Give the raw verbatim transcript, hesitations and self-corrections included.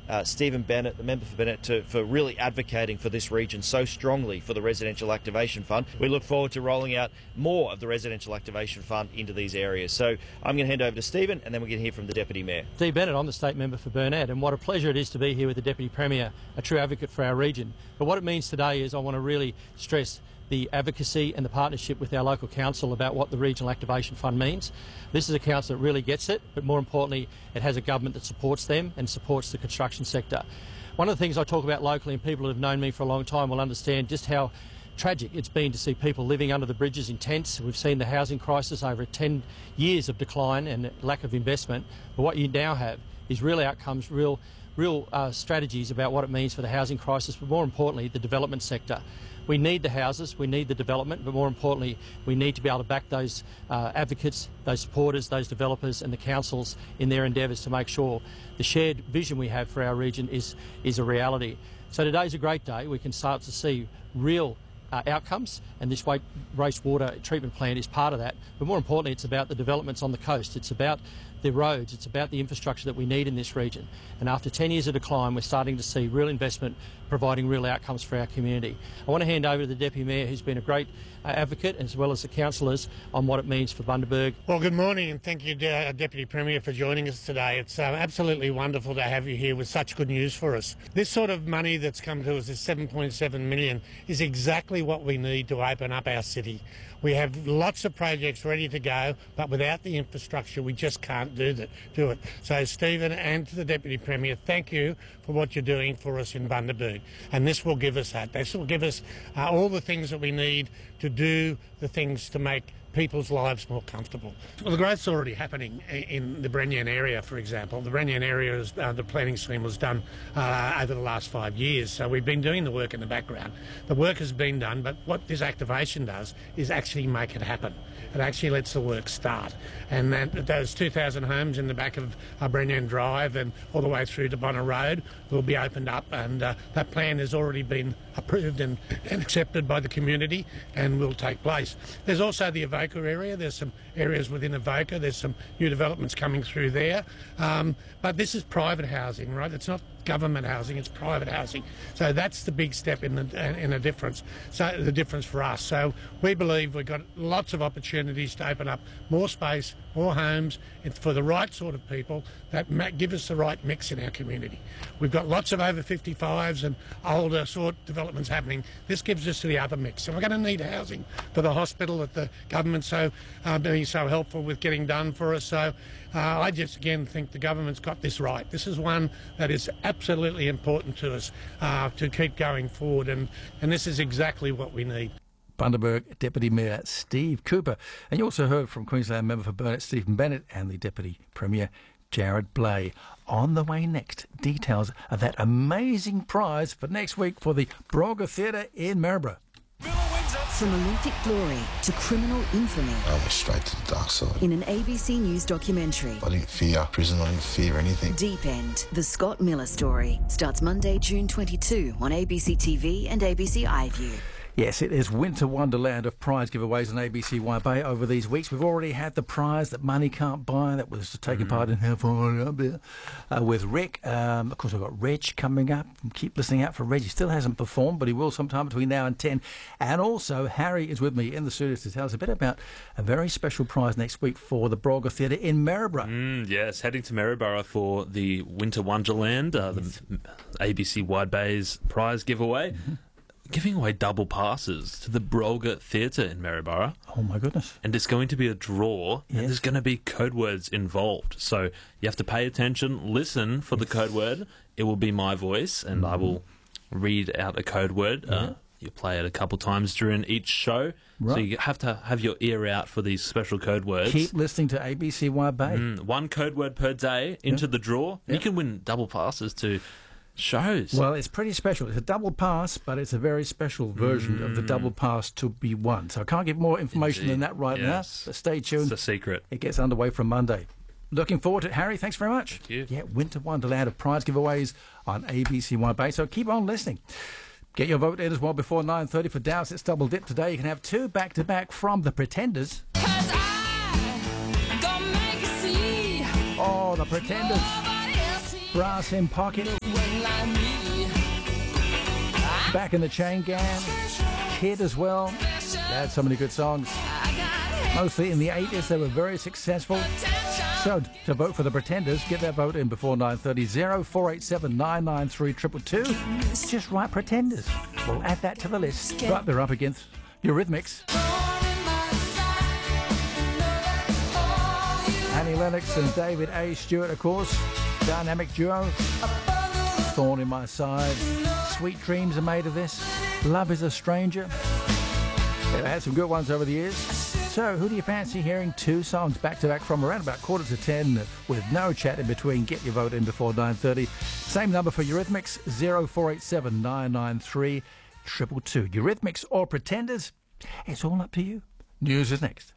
uh, Stephen Bennett, the member for Bennett, to, for really advocating for this region so strongly for the Residential Activation Fund. We look forward to rolling out more of the Residential Activation Fund into these areas. So I'm going to hand over to Stephen, and then we're going to hear from the Deputy Mayor. Steve Bennett, I'm the State Member for Burnett, and what a pleasure it is to be here with the Deputy Premier, a true advocate for our region. But what it means today is I want to really stress the advocacy and the partnership with our local council about what the Regional Activation Fund means. This is a council that really gets it, but more importantly, it has a government that supports them and supports the construction sector. One of the things I talk about locally, and people who have known me for a long time will understand just how tragic it's been to see people living under the bridges in tents. We've seen the housing crisis over ten years of decline and lack of investment. But what you now have is real outcomes, real, real uh, strategies about what it means for the housing crisis, but more importantly, the development sector. We need the houses, we need the development, but more importantly, we need to be able to back those uh, advocates, those supporters, those developers and the councils in their endeavours to make sure the shared vision we have for our region is, is a reality. So today's a great day. We can start to see real Uh, outcomes, and this wastewater treatment plant is part of that. But more importantly, it's about the developments on the coast. It's about the roads. It's about the infrastructure that we need in this region. And after ten years of decline, we're starting to see real investment providing real outcomes for our community. I want to hand over to the Deputy Mayor, who's been a great uh, advocate, as well as the councillors, on what it means for Bundaberg. Well, good morning, and thank you, De- Deputy Premier, for joining us today. It's uh, absolutely wonderful to have you here with such good news for us. This sort of money that's come to us, this seven point seven million, is exactly what we need to open up our city. We have lots of projects ready to go, but without the infrastructure, we just can't do that. Do it. So, Stephen, and to the Deputy Premier, thank you for what you're doing for us in Bundaberg. And this will give us that. This will give us uh, all the things that we need to do the things to make people's lives more comfortable. Well, the growth's already happening in the Brenyan area, for example. The Brenyan area, is, uh, the planning scheme was done uh, over the last five years, so we've been doing the work in the background. The work has been done, but what this activation does is actually make it happen. It actually lets the work start. And that, those two thousand homes in the back of uh, Brenyan Drive and all the way through to Bonner Road will be opened up, and uh, that plan has already been approved and, and accepted by the community and will take place. There's also the Avoca area. There's some areas within Avoca. There's some new developments coming through there. Um, but this is private housing, right? It's not government housing, it's private housing. So that's the big step in the in a difference. So the difference for us. So we believe we've got lots of opportunities to open up more space, more homes, and for the right sort of people that give us the right mix in our community. We've got lots of over fifty-fives and older sort developments happening. This gives us the other mix. So we're going to need housing for the hospital that the government's so uh, being so helpful with getting done for us. So uh, I just again think the government's got this right. This is one that is absolutely important to us uh, to keep going forward, and, and this is exactly what we need. Bundaberg Deputy Mayor Steve Cooper. And you also heard from Queensland Member for Burnett Stephen Bennett and the Deputy Premier Jarrod Bleij. On the way next, details of that amazing prize for next week for the Brolga Theatre in Maryborough. From Olympic glory to criminal infamy. I went straight to the dark side. In an A B C News documentary. I didn't fear prison, I didn't fear anything. Deep End, the Scott Miller story, starts Monday, June twenty-second on A B C T V and A B C iView. Yes, it is Winter Wonderland of prize giveaways on A B C Y Bay over these weeks. We've already had the prize that money can't buy that was taking mm. part in How Far Up There uh, with Rick. Um, of course, we've got Reg coming up. Keep listening out for Reg. He still hasn't performed, but he will sometime between now and ten. And also, Harry is with me in the studio to tell us a bit about a very special prize next week for the Brolga Theatre in Maryborough. Mm, yes, heading to Maryborough for the Winter Wonderland, uh, yes. the A B C Wide Bay's prize giveaway. Mm-hmm. Giving away double passes to the Brolga Theatre in Maryborough. Oh, my goodness. And it's going to be a draw, yes. and there's going to be code words involved. So you have to pay attention, listen for yes. the code word. It will be my voice, and mm. I will read out a code word. Yeah. Uh, you play it a couple times during each show. Right. So you have to have your ear out for these special code words. Keep listening to A B C Y Bay. Mm, one code word per day into yep. the draw. Yep. You can win double passes to shows. Well, it's pretty special. It's a double pass, but it's a very special version mm. of the double pass to be won. So I can't give more information Indeed. than that right yes. now. But stay tuned. It's a secret. It gets underway from Monday. Looking forward to it, Harry. Thanks very much. Thank you. Yeah, Winter Wonderland of prize giveaways on A B C Y Bay. So keep on listening. Get your vote in as well before nine thirty for Dowsett's Double Dip today. You can have two back-to-back from The Pretenders. I gonna make you see. Oh, The Pretenders. Brass in Pocket. Back in the Chain Gang, Kid as well. They had so many good songs. Mostly in the eighties, they were very successful. So to vote for the Pretenders, get that vote in before nine thirty. oh four eight seven, nine nine three, two two two. Just write Pretenders. We'll add that to the list. Right, they're up against Eurythmics. Annie Lennox and David A. Stewart, of course. Dynamic duo. Thorn in My Side. Sweet Dreams are made of this. Love is a Stranger. They've had some good ones over the years. So, who do you fancy hearing two songs back-to-back from around about quarter to ten with no chat in between? Get your vote in before nine thirty. Same number for Eurythmics, oh four eight seven, nine nine three, two two two. Eurythmics or Pretenders? It's all up to you. News is next.